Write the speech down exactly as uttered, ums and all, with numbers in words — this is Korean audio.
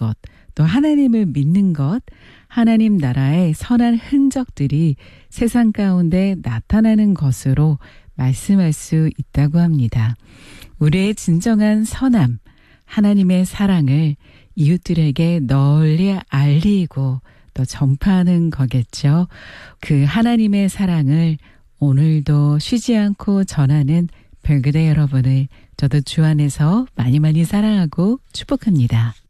것, 또 하나님을 믿는 것, 하나님 나라의 선한 흔적들이 세상 가운데 나타나는 것으로 말씀할 수 있다고 합니다. 우리의 진정한 선함, 하나님의 사랑을 이웃들에게 널리 알리고 또 전파하는 거겠죠. 그 하나님의 사랑을 오늘도 쉬지 않고 전하는 별그대 여러분을 저도 주 안에서 많이 많이 사랑하고 축복합니다.